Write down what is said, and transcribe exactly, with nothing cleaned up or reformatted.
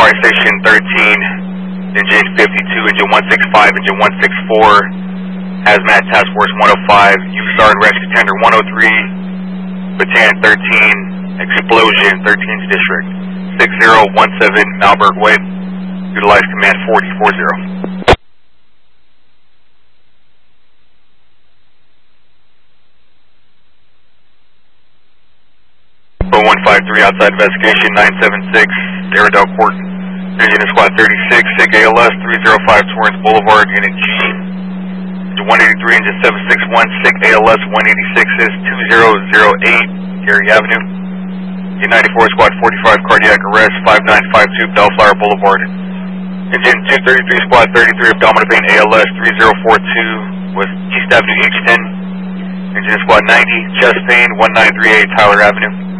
Fire Station thirteen, Engine fifty-two, Engine one sixty-five, Engine one sixty-four, Hazmat Task Force one oh five, U S A R D Rescue Tender one oh three, Battalion thirteen, Explosion, thirteenth District, six zero one seven Malberg Way, utilize command forty forty. one five three outside investigation, nine seven six, Airedale Court, Unit Squad thirty-six, SIG A L S, three oh five Torrance Boulevard, Unit G, Engine one eighty-three, Engine seven sixty-one, SIG A L S one eighty-six is two zero zero eight, Gary Avenue, Unit ninety-four, Squad forty-five, cardiac arrest, five nine five two, Bellflower Boulevard, Engine two thirty-three, Squad thirty-three, abdominal pain A L S three zero four two, with East Avenue H ten, Engine Squad ninety, chest pain, one nine three eight, Tyler Avenue.